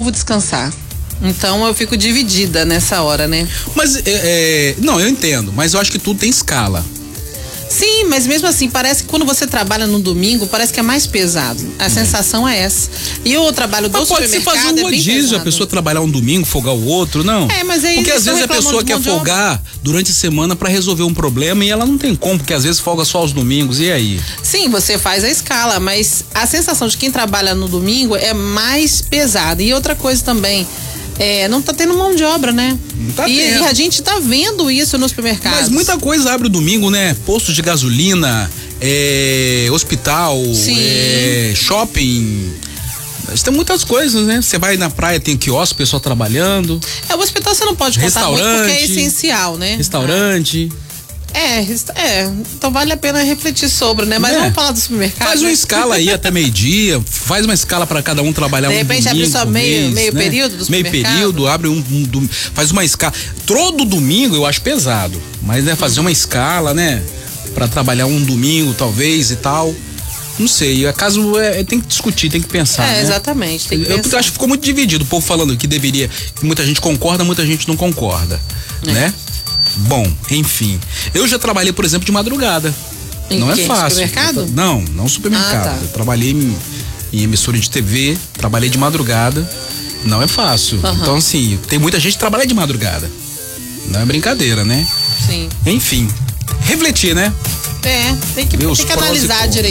vou descansar. Então eu fico dividida nessa hora, né? Mas, não, eu entendo, mas eu acho que tudo tem escala. Sim, mas mesmo assim, parece que quando você trabalha no domingo, parece que é mais pesado. A sensação é essa. E o trabalho do supermercado supermercado pode se fazer um rodízio, a pessoa trabalhar um domingo, folgar o outro, não? Mas aí porque às vezes a pessoa quer folgar durante a semana pra resolver um problema e ela não tem como, porque às vezes folga só aos domingos, e aí? Sim, você faz a escala, mas a sensação de quem trabalha no domingo é mais pesada. E outra coisa também, não tá tendo mão de obra, né? Não tá e a gente tá vendo isso nos supermercados. Mas muita coisa abre o domingo, né? Posto de gasolina, hospital, shopping. Tem muitas coisas, né? Você vai na praia, tem quiosque, pessoal trabalhando. O hospital você não pode contar muito porque é essencial, né? Restaurante. Então vale a pena refletir sobre, né? Mas vamos falar do supermercado. Faz uma escala aí até meio-dia, faz uma escala para cada um trabalhar. De repente abre só meio período do supermercado. Meio período, abre faz uma escala. Todo domingo eu acho pesado, mas fazer uma escala, né? Para trabalhar um domingo talvez e tal. Não sei, acaso tem que discutir, tem que pensar. Né? Exatamente, tem que pensar. Eu acho que ficou muito dividido, o povo falando que deveria, que muita gente concorda, muita gente não concorda, né? Bom, enfim. Eu já trabalhei, por exemplo, de madrugada. Não é fácil. Supermercado? Não supermercado. Tá. Eu trabalhei em emissora de TV, trabalhei de madrugada. Não é fácil. Então, assim, tem muita gente que trabalha de madrugada. Não é brincadeira, né? Sim. Enfim, refletir, né? Tem que analisar direito.